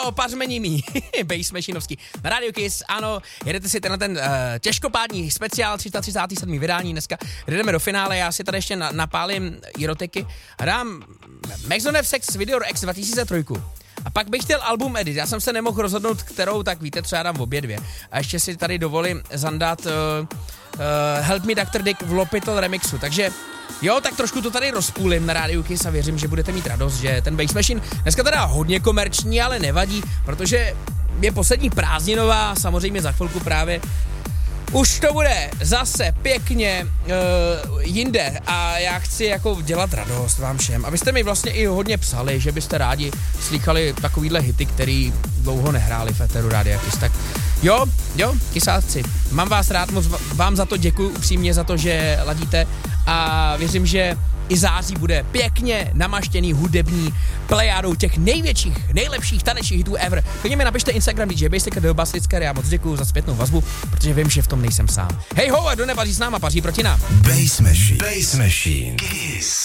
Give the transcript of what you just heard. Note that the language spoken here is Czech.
Ano, pařmenímí, Bass Machinovský. Na Radio Kiss, ano, jedete si ten těžkopádní speciál 337. vydání dneska. Jdeme do finále, já si tady ještě napálím Erotiky a dám Maxonev Sex Video X 2003. A pak bych chtěl album Edit, já jsem se nemohl rozhodnout, kterou, tak víte, třeba dám obě dvě. A ještě si tady dovolím zandat Help Me Dr. Dick v Lopitol remixu, takže jo, tak trošku to tady rozpůlím na Radio Kiss a věřím, že budete mít radost, že ten Bass Machine dneska teda hodně komerční, ale nevadí, protože je poslední prázdninová, samozřejmě za chvilku právě už to bude zase pěkně jinde a já chci jako dělat radost vám všem, abyste mi vlastně i hodně psali, že byste rádi slýchali takovýhle hity, který dlouho nehráli v éteru Rádia Kiss. Tak jo, kysáci, mám vás rád, moc vám za to děkuju upřímně, za to, že ladíte a věřím, že i září bude pěkně namaštěný hudební plejádou těch největších, nejlepších tanečních hitů ever. Klidně mi napište Instagram DJ Basic a Deobaslicker, já moc děkuju za zpětnou vazbu, protože vím, že v tom nejsem sám. Hej ho, a kdo nepaří s náma, paří proti nám. Bass Machine. Kiss.